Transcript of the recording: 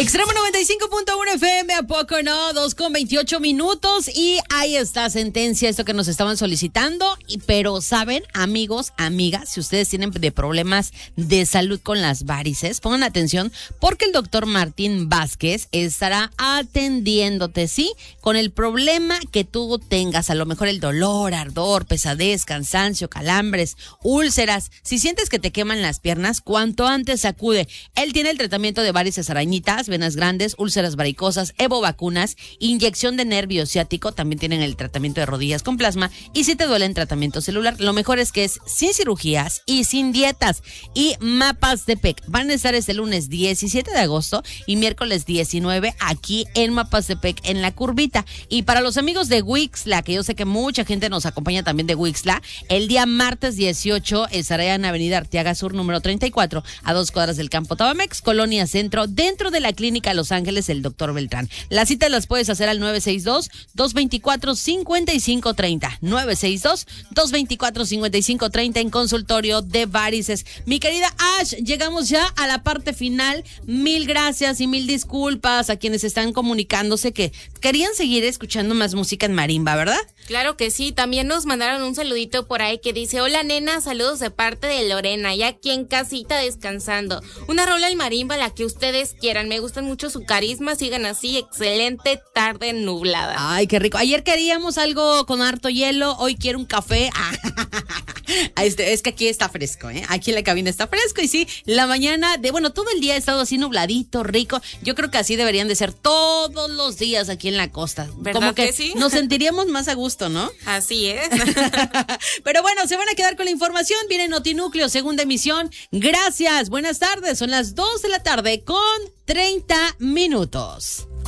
Extremo 95.1 FM, ¿a poco no? 2:28 y ahí está sentencia, esto que nos estaban solicitando. Pero saben, amigos, amigas, si ustedes tienen de problemas de salud con las varices, pongan atención porque el doctor Martín Vázquez estará atendiéndote, ¿sí? Con el problema que tú tengas, a lo mejor el dolor, ardor, pesadez, cansancio, calambres, úlceras. Si sientes que te queman las piernas, cuanto antes acude. Él tiene el tratamiento de varices arañitas, venas grandes, úlceras varicosas, evovacunas, inyección de nervio ciático, también tienen el tratamiento de rodillas con plasma, y si te duele en tratamiento celular, lo mejor es que es sin cirugías y sin dietas. Y Mapastepec van a estar este lunes 17 de agosto y miércoles 19 aquí en Mapastepec, en La Curvita. Y para los amigos de Wixla, que yo sé que mucha gente nos acompaña también de Wixla, el día martes 18 estará en Avenida Arteaga Sur, número 34, a 2 cuadras del Campo Tabamex, Colonia Centro, dentro de la Clínica Los Ángeles, el Dr. Beltrán. Las citas las puedes hacer al 962-224-5530. 962-224-5530 en consultorio de varices. Mi querida Ash, llegamos ya a la parte final. Mil gracias y mil disculpas a quienes están comunicándose que querían seguir escuchando más música en marimba, ¿verdad? Claro que sí, también nos mandaron un saludito por ahí que dice: hola nena, saludos de parte de Lorena, ya aquí en casita descansando. Una rola en marimba, la que ustedes quieran, me gustan mucho su carisma, sigan así, excelente tarde nublada. Ay, qué rico. Ayer queríamos algo con harto hielo, hoy quiero un café. Es que aquí está fresco, ¿eh? Aquí en la cabina está fresco y sí, la mañana, todo el día ha estado así nubladito, rico. Yo creo que así deberían de ser todos los días aquí en la costa. ¿Verdad como que sí? Nos sentiríamos más a gusto, ¿no? Así es. Pero bueno, se van a quedar con la información. Viene Notinúcleo, segunda emisión. Gracias, buenas tardes. Son las 2 de la tarde con 30 minutos.